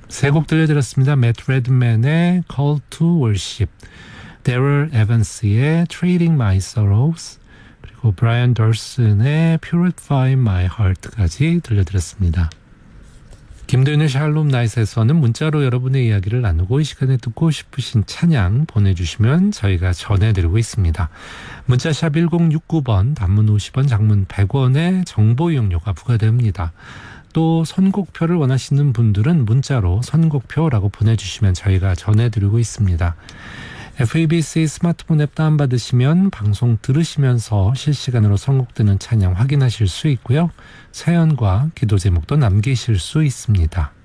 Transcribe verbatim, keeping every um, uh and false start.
세 곡 들려드렸습니다. 매트 레드맨의 Call to Worship, 데럴 에반스의 Trading My Sorrows, 그리고 브라이언 덜슨의 Purify My Heart까지 들려드렸습니다. 김도윤의 샬롬 나잇에서는 문자로 여러분의 이야기를 나누고 이 시간에 듣고 싶으신 찬양 보내주시면 저희가 전해드리고 있습니다. 문자샵 일공육구 번, 단문 오십 원, 장문 백 원의 정보 이용료가 부과됩니다. 또 선곡표를 원하시는 분들은 문자로 선곡표라고 보내주시면 저희가 전해드리고 있습니다. 에프이비씨 스마트폰 앱 다운받으시면 방송 들으시면서 실시간으로 선곡되는 찬양 확인하실 수 있고요. 사연과 기도 제목도 남기실 수 있습니다.